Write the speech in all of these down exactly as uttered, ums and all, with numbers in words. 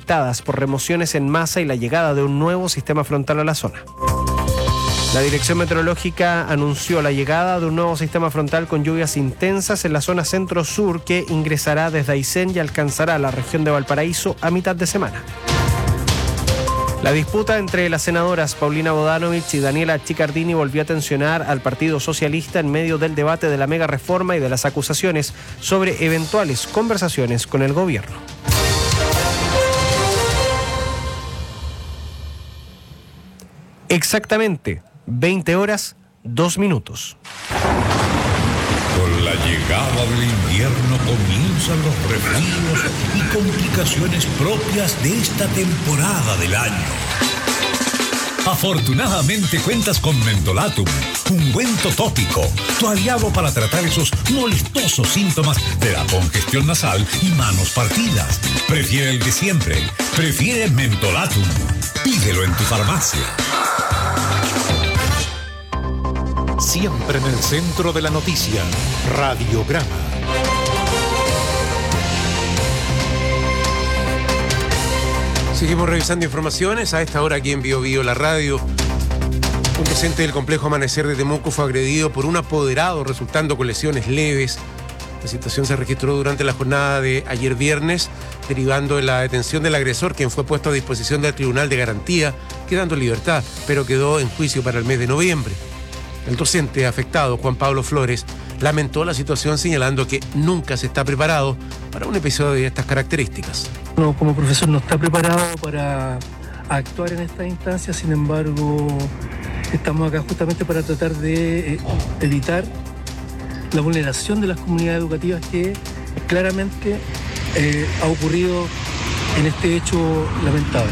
afectadas por remociones en masa y la llegada de un nuevo sistema frontal a la zona. La Dirección Meteorológica anunció la llegada de un nuevo sistema frontal con lluvias intensas en la zona centro-sur que ingresará desde Aysén y alcanzará la región de Valparaíso a mitad de semana. La disputa entre las senadoras Paulina Bodanovich y Daniela Chiccardini volvió a tensionar al Partido Socialista en medio del debate de la mega reforma y de las acusaciones sobre eventuales conversaciones con el gobierno. Exactamente veinte horas, dos minutos. Con la llegada del invierno comienzan los resfríos y complicaciones propias de esta temporada del año. Afortunadamente cuentas con Mentolatum, ungüento tópico, tu aliado para tratar esos molestosos síntomas de la congestión nasal y manos partidas. Prefiere el de siempre, prefiere Mentolatum. Pídelo en tu farmacia. Siempre en el centro de la noticia, Radiograma. Seguimos revisando informaciones. A esta hora aquí en Bio Bio la radio. Un docente del complejo Amanecer de Temuco fue agredido por un apoderado, resultando con lesiones leves. La situación se registró durante la jornada de ayer viernes, derivando en la detención del agresor, quien fue puesto a disposición del Tribunal de Garantía, quedando en libertad, pero quedó en juicio para el mes de noviembre. El docente afectado, Juan Pablo Flores, lamentó la situación señalando que nunca se está preparado para un episodio de estas características. No, como profesor no está preparado para actuar en esta instancia, sin embargo, estamos acá justamente para tratar de evitar la vulneración de las comunidades educativas que claramente eh, ha ocurrido en este hecho lamentable.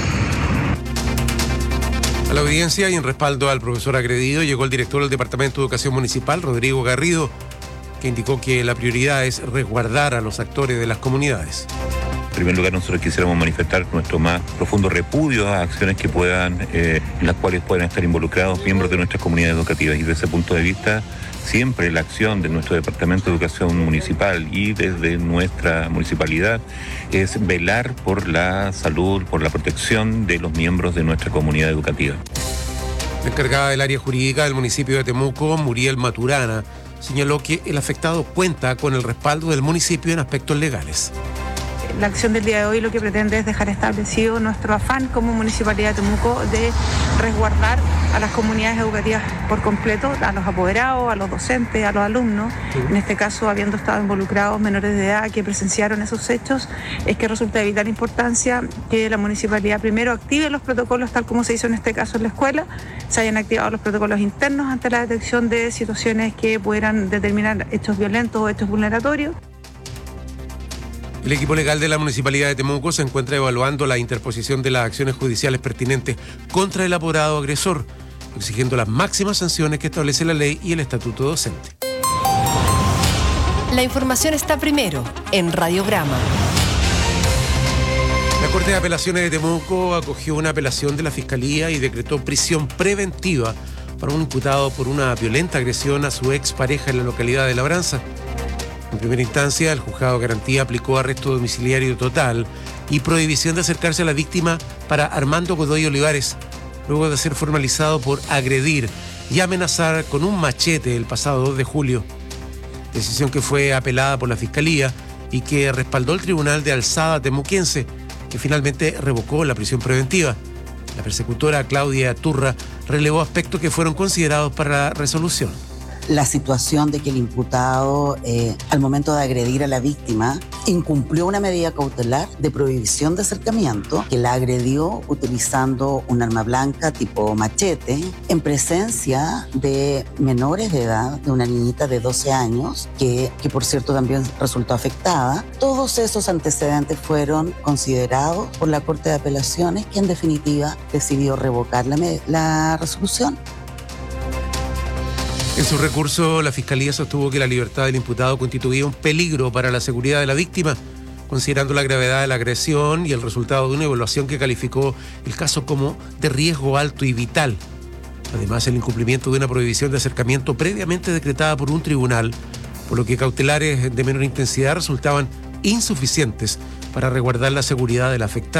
A la audiencia y en respaldo al profesor agredido llegó el director del Departamento de Educación Municipal, Rodrigo Garrido, que indicó que la prioridad es resguardar a los actores de las comunidades. En primer lugar, nosotros quisiéramos manifestar nuestro más profundo repudio a acciones que puedan, eh, en las cuales puedan estar involucrados miembros de nuestras comunidades educativas. Y desde ese punto de vista, siempre la acción de nuestro Departamento de Educación Municipal y desde nuestra municipalidad es velar por la salud, por la protección de los miembros de nuestra comunidad educativa. La encargada del área jurídica del municipio de Temuco, Muriel Maturana, señaló que el afectado cuenta con el respaldo del municipio en aspectos legales. La acción del día de hoy lo que pretende es dejar establecido nuestro afán como Municipalidad de Temuco de resguardar a las comunidades educativas por completo, a los apoderados, a los docentes, a los alumnos. En este caso, habiendo estado involucrados menores de edad que presenciaron esos hechos, es que resulta de vital importancia que la Municipalidad primero active los protocolos tal como se hizo en este caso en la escuela, se hayan activado los protocolos internos ante la detección de situaciones que pudieran determinar hechos violentos o hechos vulneratorios. El equipo legal de la Municipalidad de Temuco se encuentra evaluando la interposición de las acciones judiciales pertinentes contra el apoderado agresor, exigiendo las máximas sanciones que establece la ley y el estatuto docente. La información está primero en Radiograma. La Corte de Apelaciones de Temuco acogió una apelación de la Fiscalía y decretó prisión preventiva para un imputado por una violenta agresión a su expareja en la localidad de Labranza. En primera instancia, el juzgado de garantía aplicó arresto domiciliario total y prohibición de acercarse a la víctima para Armando Godoy Olivares, luego de ser formalizado por agredir y amenazar con un machete el pasado dos de julio. Decisión que fue apelada por la Fiscalía y que respaldó el Tribunal de Alzada temuquense, que finalmente revocó la prisión preventiva. La persecutora Claudia Turra relevó aspectos que fueron considerados para la resolución. La situación de que el imputado, eh, al momento de agredir a la víctima, incumplió una medida cautelar de prohibición de acercamiento, que la agredió utilizando un arma blanca tipo machete, en presencia de menores de edad, de una niñita de doce años, que, que por cierto también resultó afectada. Todos esos antecedentes fueron considerados por la Corte de Apelaciones, que en definitiva decidió revocar la, la resolución. En su recurso, la Fiscalía sostuvo que la libertad del imputado constituía un peligro para la seguridad de la víctima, considerando la gravedad de la agresión y el resultado de una evaluación que calificó el caso como de riesgo alto y vital. Además, el incumplimiento de una prohibición de acercamiento previamente decretada por un tribunal, por lo que cautelares de menor intensidad resultaban insuficientes para resguardar la seguridad del afectado.